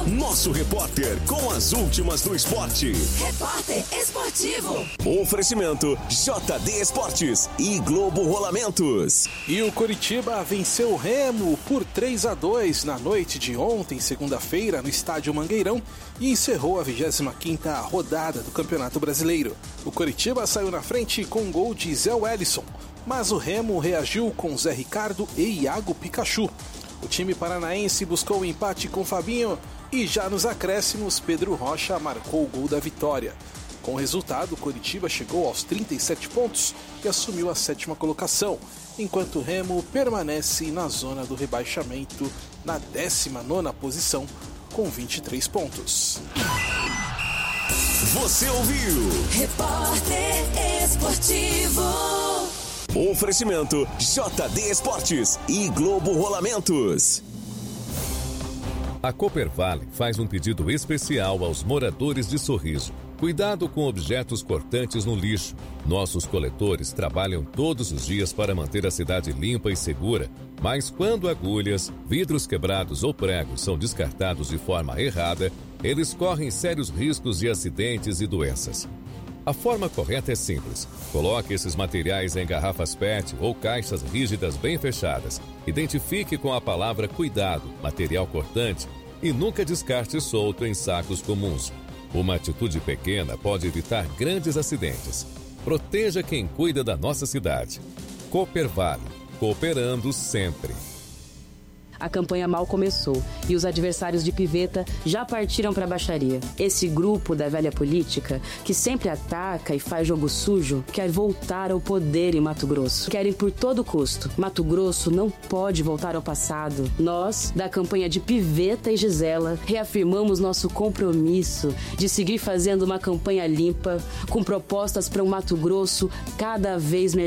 Nosso repórter com as últimas do esporte. Repórter Esportivo. Oferecimento JD Esportes e Globo Rolamentos. E o Coritiba venceu o Remo por 3-2 na noite de ontem, segunda-feira, no estádio Mangueirão, e encerrou a 25ª rodada do Campeonato Brasileiro. O Coritiba saiu na frente com um gol de Zé Wellison, mas o Remo reagiu com Zé Ricardo e Iago Pikachu. O time paranaense buscou o empate com Fabinho e já nos acréscimos Pedro Rocha marcou o gol da vitória. Com o resultado, o Coritiba chegou aos 37 pontos e assumiu a 7ª colocação, enquanto o Remo permanece na zona do rebaixamento na 19ª posição com 23 pontos. Você ouviu? Repórter Esportivo. Oferecimento JD Esportes e Globo Rolamentos. A Coopervale faz um pedido especial aos moradores de Sorriso. Cuidado com objetos cortantes no lixo. Nossos coletores trabalham todos os dias para manter a cidade limpa e segura, mas quando agulhas, vidros quebrados ou pregos são descartados de forma errada, eles correm sérios riscos de acidentes e doenças. A forma correta é simples. Coloque esses materiais em garrafas PET ou caixas rígidas bem fechadas. Identifique com a palavra cuidado, material cortante, e nunca descarte solto em sacos comuns. Uma atitude pequena pode evitar grandes acidentes. Proteja quem cuida da nossa cidade. Coopervale, cooperando sempre. A campanha mal começou e os adversários de Piveta já partiram para a baixaria. Esse grupo da velha política, que sempre ataca e faz jogo sujo, quer voltar ao poder em Mato Grosso. Querem por todo custo. Mato Grosso não pode voltar ao passado. Nós, da campanha de Piveta e Gisela, reafirmamos nosso compromisso de seguir fazendo uma campanha limpa, com propostas para um Mato Grosso cada vez melhor.